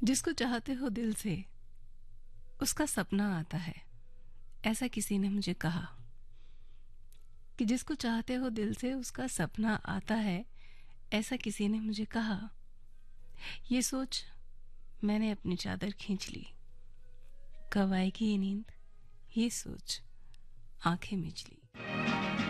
जिसको चाहते हो दिल से उसका सपना आता है, ऐसा किसी ने मुझे कहा। कि जिसको चाहते हो दिल से उसका सपना आता है, ऐसा किसी ने मुझे कहा। ये सोच मैंने अपनी चादर खींच ली। कब आएगी ये नींद, ये सोच आंखें मीच ली।